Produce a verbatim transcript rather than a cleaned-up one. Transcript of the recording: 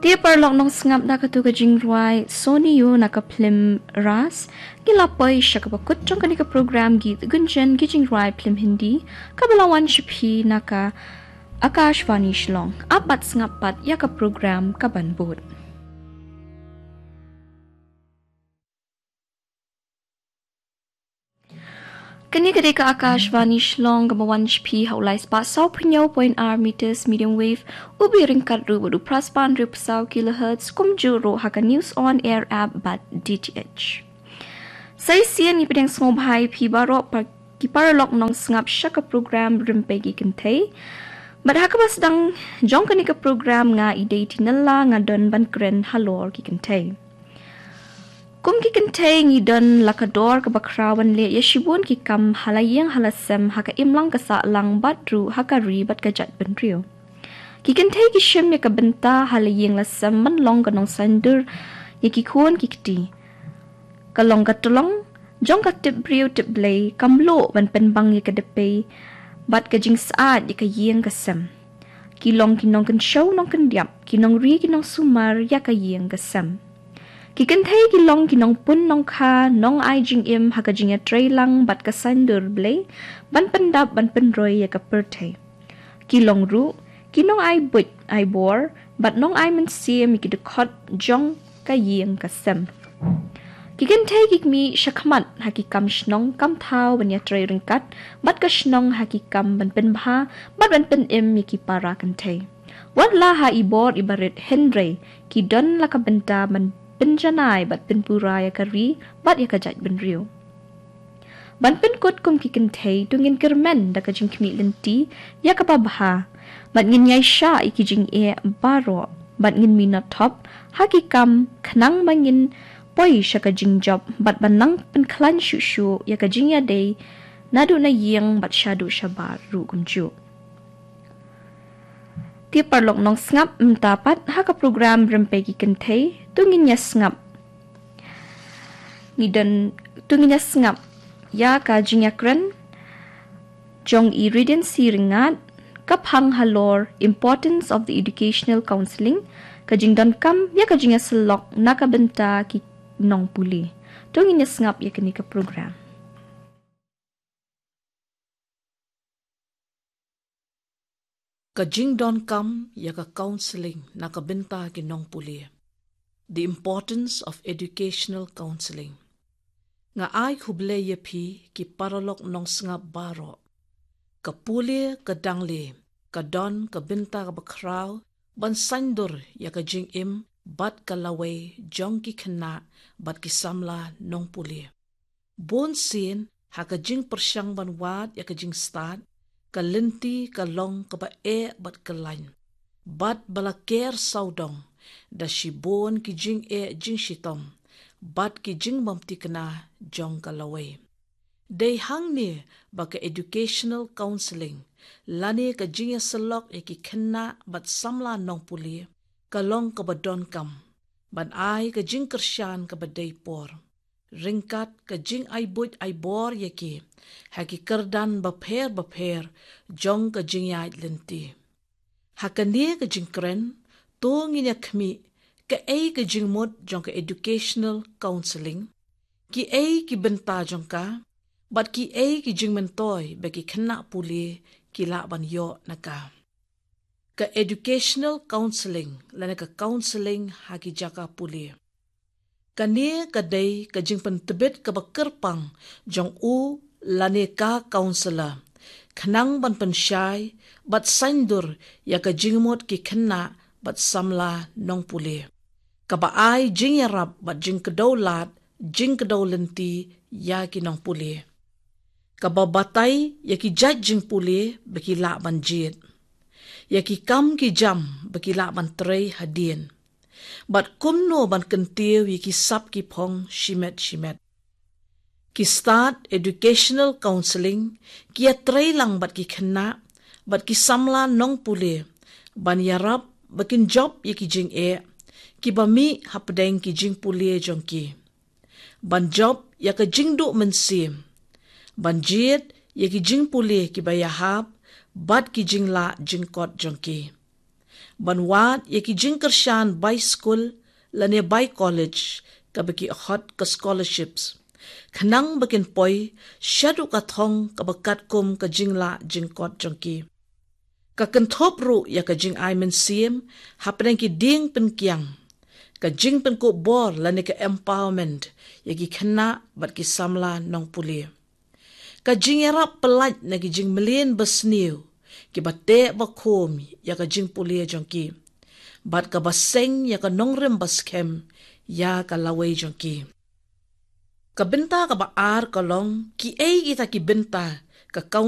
Dia parlok nong sngap na katu ka jingruai Sony yu na ka plim ras gilapay siya kapakut trong kanika program git gunjan gi jingruai plim hindi kabalawan shiphi na ka Akashvani Shlong apat sngap pat ya ka program kabanbut. Kani kade ka Akashvani Shlong gabawan shpi haulai spa saw punyaw point r meters medium wave ubi ringkat ru bodu praspan ru pasaw kilohertz kumju ro haka news on air app bat D T H. Say sian ni pedang small bhai pi baro pa ki paralok nong sngap shaka program rimpegi kentay. But haka bas dang jong kani ka program nga ide tinala nga don ban kren halor ki kentay. Kum ki kentay ngi don lakador ka bakrawan le yashibun ki kam halayang halasem haka imlang ka sa lang batru haka ri bat ka jat benrio. Ki kentay ki shim ya ka benta halayang lasem man long ka nong sandur ya ki kuon ki kiti. Kalong ka tulong jong ka tip brio tip blay kamlo ban penbang ya ka depay bat ka jing saat ya ka yeng ka sem. Kilong kinong kan show nong kan diap kinong ri kinong sumar ya ka yeng ka sem. Kikentay kilong kinong pun nong ka nong ay jing im haka jing ya tray lang bat ka sandur blay ban pendap ban penroy ya ka pertay. Kilong ru kinong ay but ay bor bat nong ay mensim ikidukot jong ka yeng ka sem. Kikentay kikmi syakmat hakikam shnong kam thaw ban ya tray ringkat bat ka shnong hakikam ban penbha bat ban pen im iki para kentay. Wadla ha ibor ibarit Henry ki don la ka benta ban penjanai bat penpura ya kari bat ya kajat benrio. Ban penkut kum ki kentay tungin kermen da kajing kmi lenti ya kapabha bat ngin yai sha iki jing e baro bat ngin mina top hakikam khnang mangin poi sha kajing job bat banang penklan shushu ya kajing ya day nadu na yeng bat shadu shabar ru kumju. Ti parlok nong sngap mtapat haka program rempegi kentay tungin ya sngap. Ngidan tungin ya sngap ya ka jinyakren jong iridian siringat kaphang halor importance of the educational counseling kajing don kam ya kajing ya selok nakabenta ki nong puli. Tungin ya sngap ya kini ka program. Kajing don kam ya ka counseling nakabenta ki nong puli. The importance of educational counseling. Nga ay huble ye pi ki paralok nong sngap baro. Kapuli kadangli kadon kabenta ka bakraw ban sandur ya kajing im bat kalaway jong ki kena bat ki samla nong puli. Bon sin ha kajing persyang ban wad ya kajing start kalenti kalong kaba e bat kalany bat balaker saudong da shibon ki jing e jing shitom bat ki jing mamti kana jong kalaway day hang ni baka educational counseling lani ka jing ya selok e ki kena bat samla nong puli kalong kaba don kam ban ay ka jing kersyan kaba day por ringkat ka jing ay but ay bor yaki haki kerdan bapher bapher jong ka jing yai lenti hakani ka jing kren tong inya khmi ka ay ka jing mod jong ka educational counseling ki ay ki benta jong ka bat ki ay ki jing mentoy bagi khna puli ki la ban yo naka ka educational counseling lana ka counseling haki jaka puli kani kadai kajing pentebet kabakerpang jong u lani ka counselor khnang ban pensyai bat sandur ya kajing mot ki khna bat samla nong puli kabaai jing yarap bat jing kedaulat jing kedaulenti ya ki nong puli kababatai ya ki jaj jing puli baki la ban jit ya ki kam ki jam baki la ban trei hadien bat kumno ban kentiu ki sap ki phong shimet shimet ki start educational counseling ki atray lang bat ki khna bat ki samla nong puli ban yarap bakin job ye ki jing e ki bami hapdeng ki jing puli jong ki ban job ya ka jing du mensim ban jit ye ki jing puli ki bayahap bat ki jing la jing kot jong ki Banwat ya ki jing kershan by school lane by college ka baki hot ka scholarships. Kanang bakin poi syadu ka thong ka bakat kum ka jingla jingkot jongki. Ka kentop ru ya ka jing ay men siem hapren ki ding pen kiang. Ka jing pen ko bor lane ka empowerment ya ki kena bat ki samla nong puli. Ka jing erap pelaj na ki jing melin besniu ki bate bakom ya ka jing puli jongki. Bat ka baseng ya ka nongrem baskem ya ka laway jongki. Ka benta ka baar kalong ki ay kita ki benta ka